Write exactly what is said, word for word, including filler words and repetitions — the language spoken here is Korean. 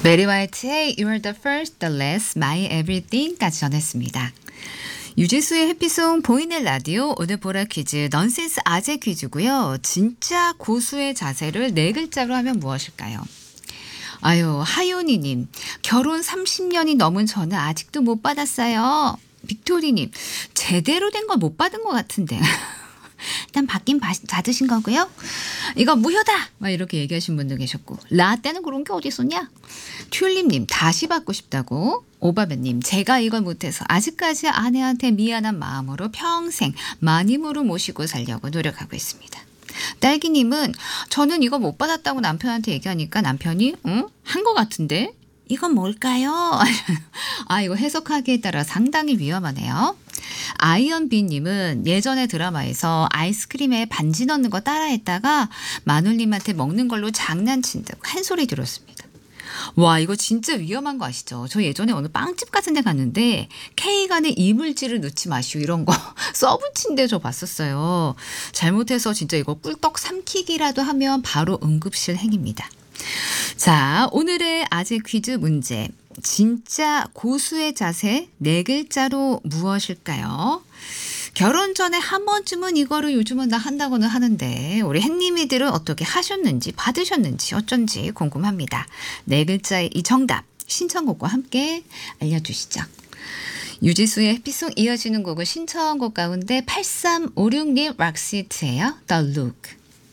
메리 화이트의 You're the first, the last, my everything까지 전했습니다. 유지수의 해피송 보이는 라디오 오늘 보라 퀴즈 넌센스 아재 퀴즈고요. 진짜 고수의 자세를 네 글자로 하면 무엇일까요? 아유, 하윤이님, 결혼 삼십 년이 넘은 저는 아직도 못 받았어요. 빅토리님, 제대로 된 걸 못 받은 것 같은데. 일단 받긴 받, 받으신 거고요. 이거 무효다! 막 이렇게 얘기하신 분도 계셨고. 라떼는 그런 게 어디 있었냐? 튤립님, 다시 받고 싶다고. 오바베님, 제가 이걸 못해서 아직까지 아내한테 미안한 마음으로 평생 마님으로 모시고 살려고 노력하고 있습니다. 딸기님은 저는 이거 못 받았다고 남편한테 얘기하니까 남편이 응? 한 것 같은데? 이건 뭘까요? 아, 이거 해석하기에 따라 상당히 위험하네요. 아이언비님은 예전에 드라마에서 아이스크림에 반지 넣는 거 따라했다가 마눌님한테 먹는 걸로 장난친다고 한 소리 들었습니다. 와, 이거 진짜 위험한 거 아시죠? 저 예전에 어느 빵집 같은 데 갔는데 케이크 안에 이물질을 넣지 마시오 이런 거 써붙인 데 저 봤었어요. 잘못해서 진짜 이거 꿀떡 삼키기라도 하면 바로 응급실 행입니다. 자, 오늘의 아재 퀴즈 문제. 진짜 고수의 자세 네 글자로 무엇일까요? 결혼 전에 한 번쯤은 이거를 요즘은 다 한다고는 하는데 우리 햇님이들은 어떻게 하셨는지 받으셨는지 어쩐지 궁금합니다. 네 글자의 이 정답 신청곡과 함께 알려주시죠. 유지수의 해피송 이어지는 곡은 신청곡 가운데 팔삼오육님 락시트예요. The Look.